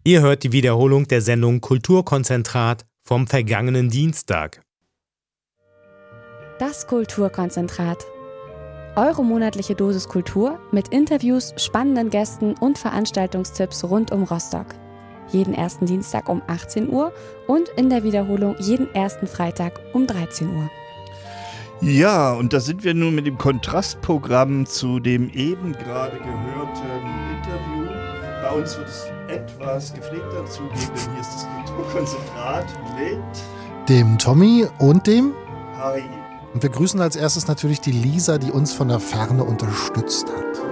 Ihr hört die Wiederholung der Sendung Kulturkonzentrat vom vergangenen Dienstag. Das Kulturkonzentrat. Eure monatliche Dosis Kultur mit Interviews, spannenden Gästen und Veranstaltungstipps rund um Rostock. Jeden ersten Dienstag um 18 Uhr und in der Wiederholung jeden ersten Freitag um 13 Uhr. Ja, und da sind wir nun mit dem Kontrastprogramm zu dem eben gerade gehörten Interview. Bei uns wird es etwas gepflegter zugehen, denn hier ist das Kulturkonzentrat mit dem Tommy und dem Harry. Und wir grüßen als erstes natürlich die Lisa, die uns von der Ferne unterstützt hat.